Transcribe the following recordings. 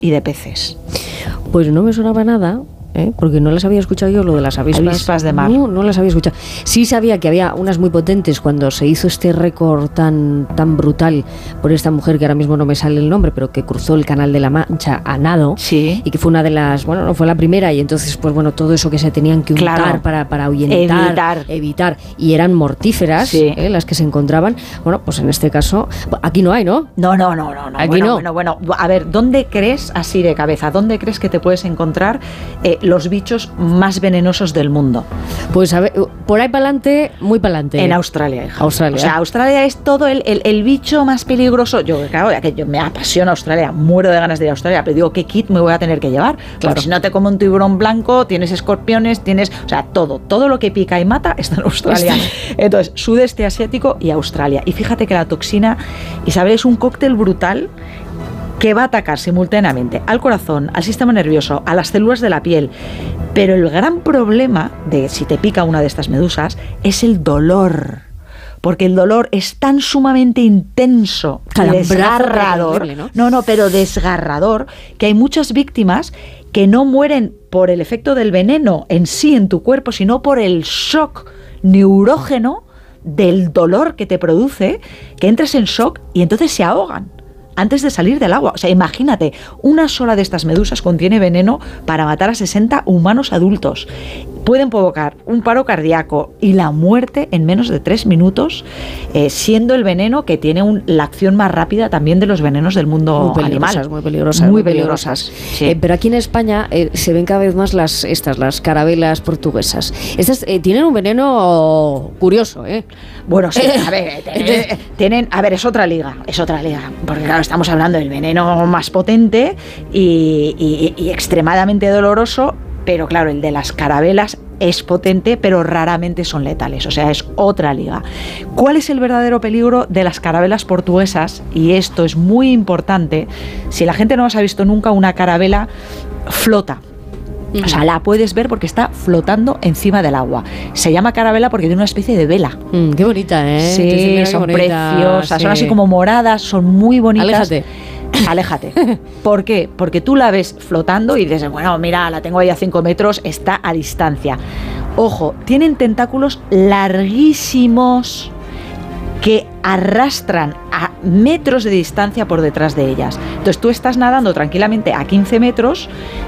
y de peces. Pues no me sonaba nada, porque no las había escuchado yo, lo de las avispas de mar. No las había escuchado. Sí sabía que había unas muy potentes cuando se hizo este récord tan brutal por esta mujer que ahora mismo no me sale el nombre, pero que cruzó el Canal de la Mancha a nado, sí, y que fue una de las, bueno, no fue la primera, y entonces pues bueno, todo eso que se tenían que untar, claro, para ahuyentar, evitar, y eran mortíferas, sí, las que se encontraban. Bueno, pues en este caso aquí no hay, ¿no? No. Aquí Bueno, a ver, ¿dónde crees, así de cabeza, dónde crees que te puedes encontrar los bichos más venenosos del mundo? Pues a ver, por ahí para adelante, muy para adelante. En Australia, hija. Australia. O sea, Australia es todo el bicho más peligroso. Yo, claro, yo me apasiona Australia, muero de ganas de ir a Australia, pero digo, ¿qué kit me voy a tener que llevar? Claro. Porque si no te come un tiburón blanco, tienes escorpiones, o sea, todo lo que pica y mata está en Australia. Entonces, sudeste asiático y Australia. Y fíjate que la toxina, Isabel, es un cóctel brutal que va a atacar simultáneamente al corazón, al sistema nervioso, a las células de la piel. Pero el gran problema de si te pica una de estas medusas es el dolor. Porque el dolor es tan sumamente intenso, desgarrador, pero desgarrador, que hay muchas víctimas que no mueren por el efecto del veneno en sí en tu cuerpo, sino por el shock neurógeno del dolor que te produce, que entras en shock y entonces se ahogan antes de salir del agua. O sea, imagínate, una sola de estas medusas contiene veneno para matar a 60 humanos adultos. Pueden provocar un paro cardíaco y la muerte en menos de 3 minutos, siendo el veneno que tiene la acción más rápida también de los venenos del mundo animal. Muy peligrosas. Sí. Pero aquí en España se ven cada vez más las carabelas portuguesas. Estas tienen un veneno curioso, ¿eh? Bueno, sí, a ver, es otra liga, porque claro, estamos hablando del veneno más potente y extremadamente doloroso. Pero claro, el de las carabelas es potente, pero raramente son letales, o sea, es otra liga. ¿Cuál es el verdadero peligro de las carabelas portuguesas? Y esto es muy importante. Si la gente no os ha visto nunca, una carabela flota. O sea, la puedes ver porque está flotando encima del agua. Se llama carabela porque tiene una especie de vela. Qué bonita, ¿eh? Sí, son preciosas, sí. Son así como moradas, son muy bonitas. Aléjate. ¿Por qué? Porque tú la ves flotando y dices, bueno, mira, la tengo ahí a 5 metros, está a distancia. Ojo, tienen tentáculos larguísimos que arrastran a metros de distancia por detrás de ellas. Entonces tú estás nadando tranquilamente a 15 metros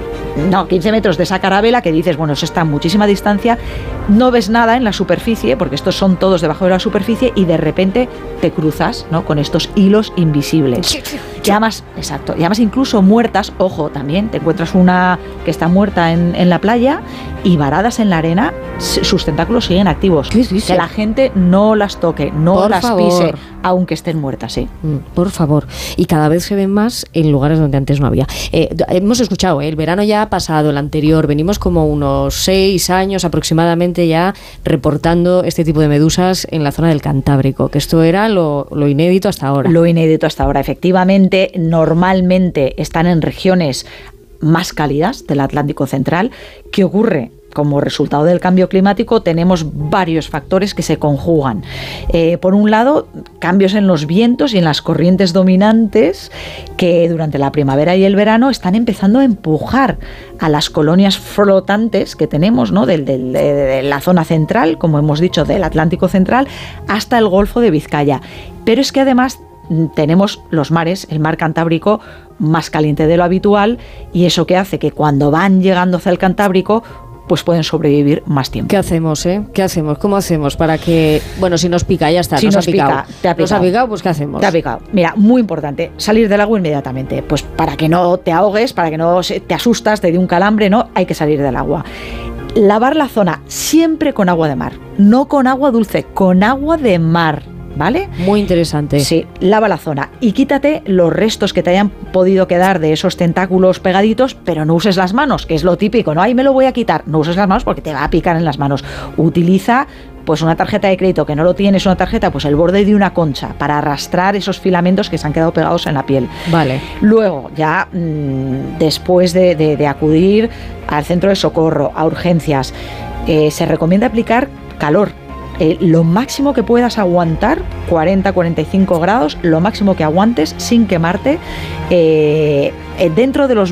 de esa carabela que dices, bueno, eso está a muchísima distancia, no ves nada en la superficie, porque estos son todos debajo de la superficie, y de repente te cruzas, ¿no?, con estos hilos invisibles. Y además incluso muertas, ojo, también te encuentras una que está muerta en la playa y varadas en la arena, sus tentáculos siguen activos. Que la gente no las toque, no las pise, aunque estén muertas, sí. Por favor. Y cada vez se ven más en lugares donde antes no había. Hemos escuchado, el verano ya ha pasado, el anterior, venimos como unos 6 años aproximadamente ya reportando este tipo de medusas en la zona del Cantábrico, que esto era lo inédito hasta ahora. Lo inédito hasta ahora, efectivamente. Normalmente están en regiones más cálidas del Atlántico Central. ¿Qué ocurre? Como resultado del cambio climático tenemos varios factores que se conjugan. Por un lado, cambios en los vientos y en las corrientes dominantes que durante la primavera y el verano están empezando a empujar a las colonias flotantes que tenemos, ¿no?, de la zona central, como hemos dicho, del Atlántico Central, hasta el Golfo de Vizcaya. Pero es que además tenemos los mares, el mar Cantábrico más caliente de lo habitual, y eso que hace que cuando van llegando hacia el Cantábrico pues pueden sobrevivir más tiempo. ¿Qué hacemos, ¿Qué hacemos? ¿Cómo hacemos para que, bueno, si nos pica, ya está, si nos pica, nos ha picado, pues ¿qué hacemos? Te ha picado. Mira, muy importante, salir del agua inmediatamente, pues para que no te ahogues, para que no te asustas, te dé un calambre, no, hay que salir del agua. Lavar la zona siempre con agua de mar, no con agua dulce, con agua de mar, ¿vale? Muy interesante. Sí, lava la zona y quítate los restos que te hayan podido quedar de esos tentáculos pegaditos, pero no uses las manos, que es lo típico, ¿no? Ahí me lo voy a quitar. No uses las manos porque te va a picar en las manos. Utiliza pues una tarjeta de crédito, que no lo tienes una tarjeta, pues el borde de una concha para arrastrar esos filamentos que se han quedado pegados en la piel. Vale. Luego, ya después de acudir al centro de socorro, a urgencias, se recomienda aplicar calor. lo máximo que puedas aguantar, 40-45 grados, lo máximo que aguantes sin quemarte, dentro de los